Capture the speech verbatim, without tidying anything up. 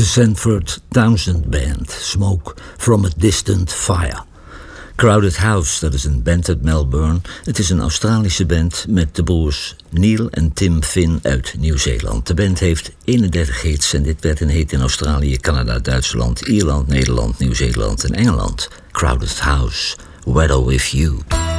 De Sanford Townsend Band, Smoke from a Distant Fire. Crowded House, dat is een band uit Melbourne. Het is een Australische band met de broers Neil en Tim Finn uit Nieuw-Zeeland. De band heeft eenendertig hits en dit werd een hit in Australië, Canada, Duitsland, Ierland, Nederland, Nieuw-Zeeland en Engeland. Crowded House, Weather With You.